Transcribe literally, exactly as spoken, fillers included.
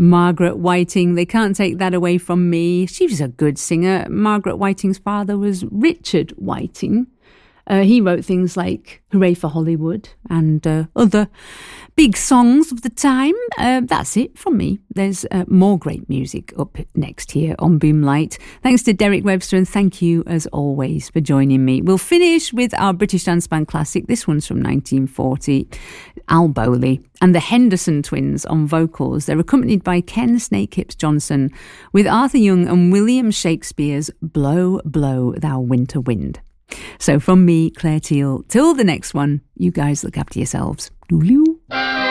Margaret Whiting, they can't take that away from me. She was a good singer. Margaret Whiting's father was Richard Whiting. Uh, he wrote things like Hooray for Hollywood and uh, other big songs of the time. Uh, that's it from me. There's uh, more great music up next here on Boomlight. Thanks to Derek Webster, and thank you as always for joining me. We'll finish with our British dance band classic. This one's from nineteen forty. Al Bowley and the Henderson Twins on vocals. They're accompanied by Ken Snakehips Johnson with Arthur Young and William Shakespeare's Blow, Blow Thou Winter Wind. So from me, Claire Teal, till the next one, you guys look after yourselves. Doodaloo.